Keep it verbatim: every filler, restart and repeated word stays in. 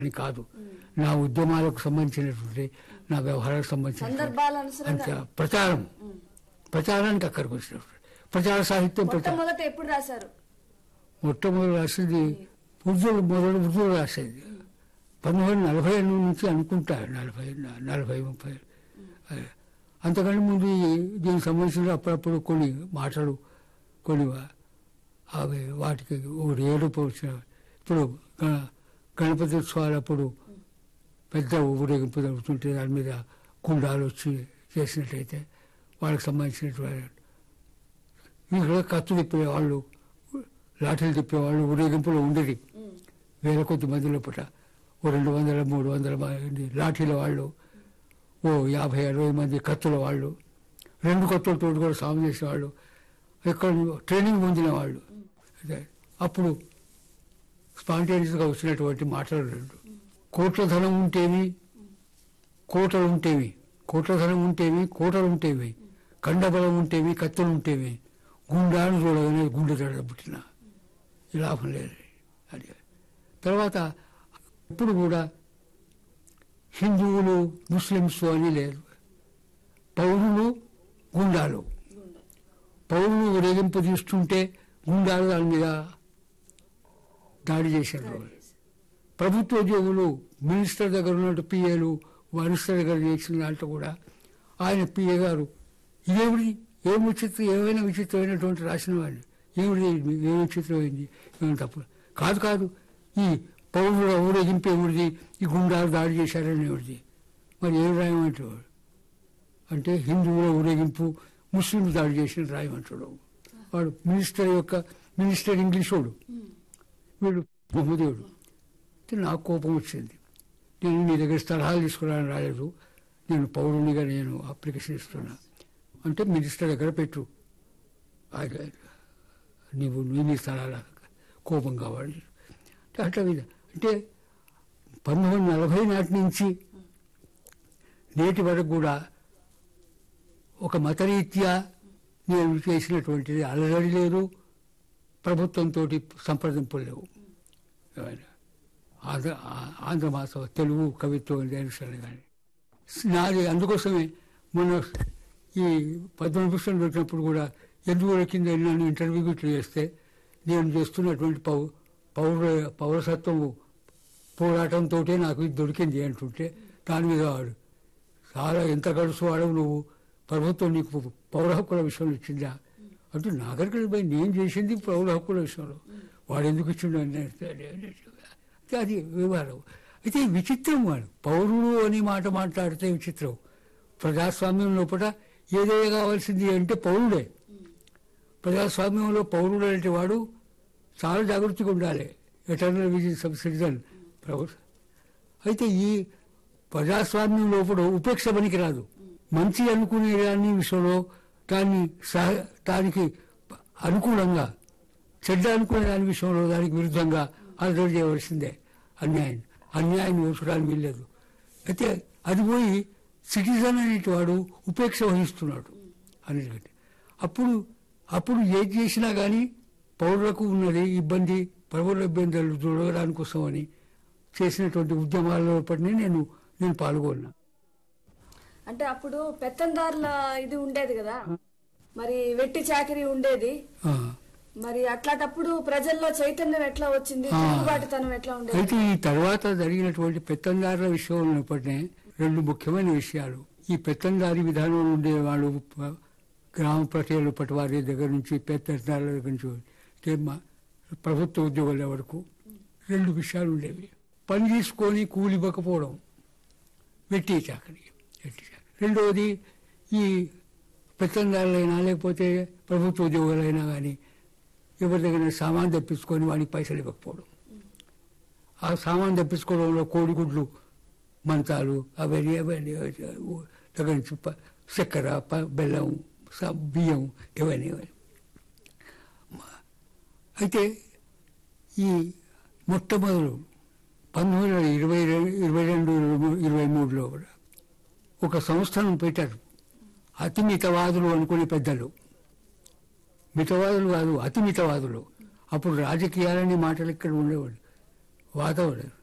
అని కాదు, నా ఉద్యమాలకు సంబంధించినటువంటి నా వ్యవహారాలకు సంబంధించిన ప్రచారం ప్రచారానికి అక్కడికి వచ్చినప్పుడు ప్రచార సాహిత్యం మొట్టమొదట ఎప్పుడు రాశారు? మొట్టమొదటి రాసేది ఉర్దూలు, మొదలు ఉర్దూలు రాసేది పంతొమ్మిది వందల నలభై ఎనిమిది నుంచి అనుకుంటా, నలభై నలభై ముప్పై అంతకంటే ముందు దీనికి సంబంధించిన అప్పుడప్పుడు కొన్ని మాటలు కొన్ని అవి వాటికి ఒకటి ఏడుపు వచ్చిన. ఇప్పుడు గణపతి ఉత్సవాలు అప్పుడు పెద్ద ఊరేగింపు జరుగుతుంటే దాని మీద కుండాలు వచ్చి చేసినట్టయితే వాళ్ళకి సంబంధించినటువంటి ఇక్కడ కత్తులు తిప్పేవాళ్ళు, లాఠీలు తిప్పేవాళ్ళు ఊరేగింపులో ఉండేది వేల కొద్ది మందిలో పుట. ఓ రెండు వందల మూడు వందల మంది లాఠీల వాళ్ళు, ఓ యాభై అరవై మంది కత్తుల వాళ్ళు, రెండు కత్తులతో కూడా సాగు చేసేవాళ్ళు, ఇక్కడ ట్రైనింగ్ పొందిన వాళ్ళు. అప్పుడు స్పాంటేనియస్గా వచ్చినటువంటి మాటలు రెండు. కోట్ల ధనం ఉంటేవి కోటలు ఉంటేవి కోట్ల ధనం ఉంటేవి కోటలు ఉంటేవి కండబలం ఉంటేవి కత్తులు ఉంటేవి గుండాను చూడగానే గుండె దడబుట్టిన ఈ లాభం లేదు అది. తర్వాత ఇప్పుడు కూడా హిందువులు ముస్లిమ్స్ అని లేదు, పౌరులు గుండాలు. పౌరులు ఊరేగింపు తీస్తుంటే గుండాలు దాని మీద దాడి చేశారు. ప్రభుత్వ ఉద్యోగులు మినిస్టర్ దగ్గర ఉన్నట్టు పిఏలు మినిస్టర్ దగ్గర చేసిన దాంట్లో కూడా ఆయన పిఏ గారు ఇదేమిటి ఏం విచిత్రం, ఏమైనా విచిత్రమైనటువంటి రాసిన వాడిని ఏమిటి ఏం విచిత్రమైంది ఏమైనా తప్పు కాదు కాదు ఈ పౌరుల ఊరేగింపు ఏమిటిది, ఈ గుండాలు దాడి చేశారని ఏమిటిది, మరి ఏం రాయమంటాడు అంటే హిందువుల ఊరేగింపు ముస్లిం దాడి చేసిన రాయమంటాడు వాడు. మినిస్టర్ యొక్క మినిస్టర్ ఇంగ్లీష్ వాడు, వీడు మహమ్మదీయుడు. నాకు కోపం వచ్చింది. నేను నీ దగ్గర సలహాలు తీసుకురాని రాలేదు, నేను పౌరునిగా నేను అప్లికేషన్ ఇస్తున్నా అంటే మినిస్టర్ దగ్గర పెట్టు, నీవు నీ స్థలాల కోపం కావాలి అట్లా మీద. అంటే పంతొమ్మిది వందల నలభై నాటి నుంచి నేటి వరకు కూడా ఒక మతరీత్యా నేను చేసినటువంటిది అలజడి లేదు, ప్రభుత్వంతో సంప్రదింపులు లేవు. ఆంధ్ర ఆంధ్ర మాస తెలుగు కవిత్వం విషయాలు కానీ నాది. అందుకోసమే మొన్న ఈ పద్మభూషణ్ పెట్టినప్పుడు కూడా ఎందుకు కింద నన్ను ఇంటర్వ్యూ ఇట్లా చేస్తే నేను చేస్తున్నటువంటి పౌ పౌర పౌరసత్వం పోరాటంతో నాకు ఇది దొరికింది అంటుంటే దాని మీద వాడు చాలా ఎంత గడుసు వాడవు నువ్వు, ప్రభుత్వం నీకు పౌర హక్కుల విషయంలో ఇచ్చిందా అంటే నాగరికత పోయి నేను చేసింది పౌర హక్కుల విషయంలో వాడు ఎందుకు ఇచ్చిండు అది వ్యవహారం. అయితే విచిత్రం వాడు పౌరుడు అని మాట మాట్లాడితే విచిత్రం. ప్రజాస్వామ్యం లోపల ఏదైనా కావాల్సింది అంటే పౌరుడే. ప్రజాస్వామ్యంలో పౌరుడు అంటే వాడు చాలా జాగ్రత్తగా ఉండాలి, ఎటర్నల్ విజన్ సబ్ సిటిజన్ ప్రభుత్వం. అయితే ఈ ప్రజాస్వామ్యం లోపల ఉపేక్ష పనికి రాదు. మంచి అనుకునే దాని విషయంలో దాన్ని సహ దానికి అనుకూలంగా, చెడ్డ అనుకునే దాని విషయంలో దానికి విరుద్ధంగా అలజడి చేయవలసిందే. అన్యాయం అన్యాయం ఓర్చడానికి వీల్లేదు. అయితే అది పోయి సిటిజన్ అనేటివాడు ఉపేక్ష వహిస్తున్నాడు అనేది. అప్పుడు అప్పుడు ఏది చేసినా కానీ పౌరులకు ఉన్నది ఇబ్బంది, పౌరుల ఇబ్బందులు చూడడానికి కోసం అని చేసినటువంటి ఉద్యమాల్లో పడినే నేను నేను పాల్గొన్నా. అంటే అప్పుడు పెత్తందారుల ఇది ఉండేది కదా, మరి వెట్టి చాకిరీ ఉండేది. మరి అట్లాంటప్పుడు ప్రజల్లో చైతన్యం ఎట్లా వచ్చింది, తిరుగుబాటుతనం ఎట్లా ఉండేది? అయితే ఈ తర్వాత జరిగినటువంటి పెత్తందారుల విషయంలో పడినే రెండు ముఖ్యమైన విషయాలు. ఈ పెత్తందారి విధానంలో ఉండే వాళ్ళు గ్రామ ప్రజలు పటివారి దగ్గర నుంచి పెత్తందారుల దగ్గర నుంచి ప్రభుత్వ ఉద్యోగుల వరకు రెండు విషయాలు ఉండేవి. పని తీసుకొని కూలి ఇవ్వకపోవడం, వెట్టి చాకరీ వెట్టి చాకరీ. రెండవది ఈ పెత్తందారులైనా లేకపోతే ప్రభుత్వ ఉద్యోగులైనా కానీ ఎవరి దగ్గర సామాన్ తెప్పించుకొని వాడికి పైసలు ఇవ్వకపోవడం. ఆ సామాన్ తెప్పించుకోవడంలో కోడిగుడ్లు మంతాలు అవన్నీ అవన్నీ దగ్గర నుంచి చక్కెర బెల్లం బియ్యం ఇవన్నీ ఇవన్నీ. అయితే ఈ మొట్టమొదలు పంతొమ్మిది వందల ఇరవై ఇరవై రెండు ఇరవై మూడులో కూడా ఒక సంస్థను పెట్టారు. అతి మితవాదులు అనుకునే పెద్దలు, మితవాదులు కాదు అతి మితవాదులు. అప్పుడు రాజకీయాలని మాటలు ఇక్కడ ఉండేవాడు వాతావరణం